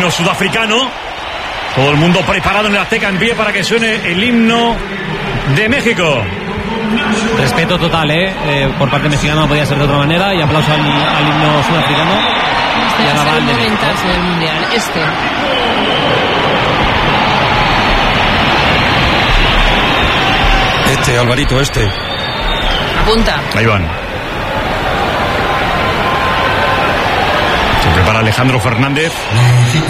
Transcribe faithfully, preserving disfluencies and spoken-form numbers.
himno sudafricano. Todo el mundo preparado en el Azteca en pie para que suene el himno de México. Respeto total, ¿eh? eh por parte mexicana no podía ser de otra manera. Y aplauso al, al himno sudafricano. Este va a ser el momentazo del mundial. Este. Este, Alvarito, este. Apunta. Ahí van. Se prepara Alejandro Fernández.